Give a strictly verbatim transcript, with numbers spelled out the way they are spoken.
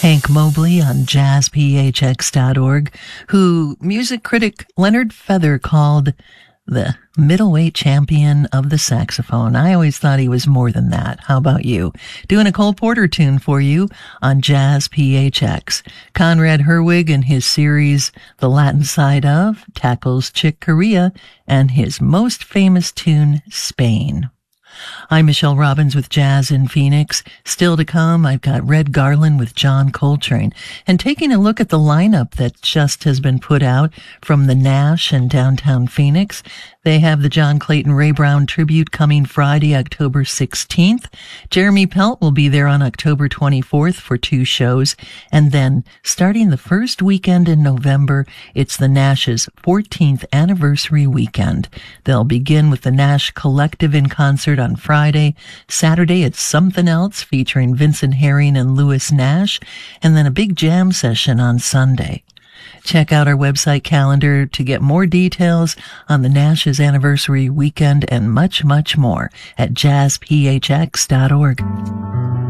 Hank Mobley on jazz p h x dot org, who music critic Leonard Feather called the middleweight champion of the saxophone. I always thought he was more than that. How about you? Doing a Cole Porter tune for you on Jazz P H X. Conrad Herwig and his series The Latin Side Of tackles Chick Corea and his most famous tune, Spain. I'm Michelle Robbins with Jazz in Phoenix. Still to come, I've got Red Garland with John Coltrane. And taking a look at the lineup that just has been put out from the Nash in downtown Phoenix. They have the John Clayton Ray Brown tribute coming Friday, October sixteenth. Jeremy Pelt will be there on October twenty-fourth for two shows. And then, starting the first weekend in November, it's the Nash's fourteenth anniversary weekend. They'll begin with the Nash Collective in concert on Friday. Saturday, it's Something Else featuring Vincent Herring and Louis Nash. And then a big jam session on Sunday. Check out our website calendar to get more details on the Nash's anniversary weekend and much, much more at jazz p h x dot org.